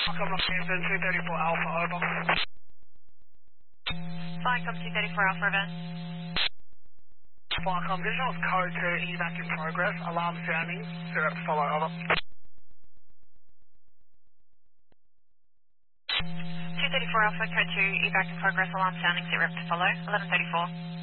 Welcome Northampton 234 Alpha, over. Flycom 234 Alpha event. Flycom, visuals code to evac in progress, alarm sounding, so that's follow, over. 234 Alpha, code 2, evac in progress, alarm sounding, sit rep to follow, 1134.